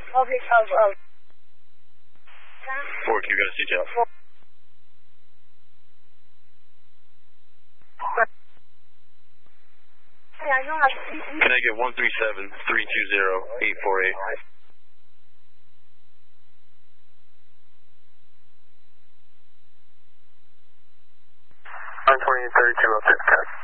Fork, you got a detail. Can I get 137-320-848? 120-3206,